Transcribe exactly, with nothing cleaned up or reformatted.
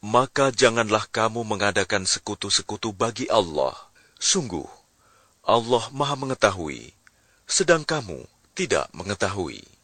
Maka janganlah kamu mengadakan sekutu-sekutu bagi Allah. Sungguh, Allah Maha Mengetahui, sedang kamu tidak mengetahui.